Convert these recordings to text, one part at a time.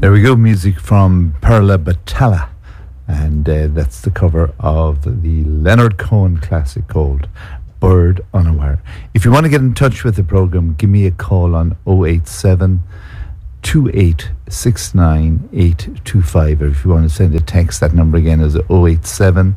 There we go, music from Perla Battala, and that's the cover of the Leonard Cohen classic called Bird Unaware. If you want to get in touch with the programme, give me a call on 087 2869 825, or if you want to send a text, that number again is 087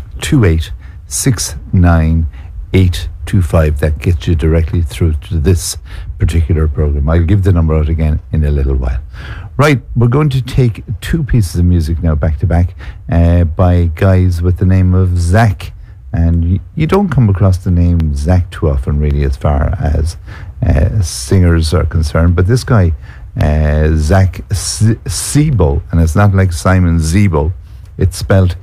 2869 825. That gets you directly through to this particular programme. I'll give the number out again in a little while. Right, we're going to take two pieces of music now back to back by guys with the name of Zach. And you don't come across the name Zach too often, really, as far as singers are concerned. But this guy, Zach Seabough, and it's not like Simon Zebo, it's spelled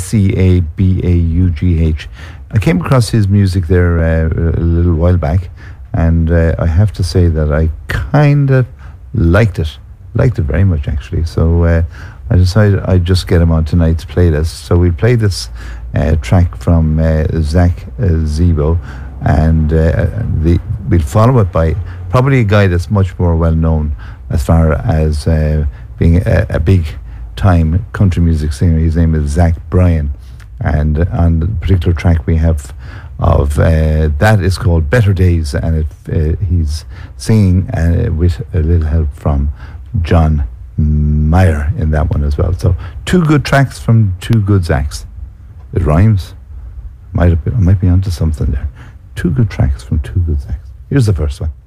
Seabaugh. I came across his music there a little while back, and I have to say that I kind of liked it very much, actually. So I decided I'd just get him on tonight's playlist. So we played this track from Zach Zebo, and we'll follow it by probably a guy that's much more well known as far as being a big time country music singer. His name is Zach Bryan, and on the particular track we have of that is called Better Days, and he's singing with a little help from John Mayer in that one as well. So two good tracks from two good Zachs. It rhymes. I might be onto something there. Two good tracks from two good Zachs. Here's the first one.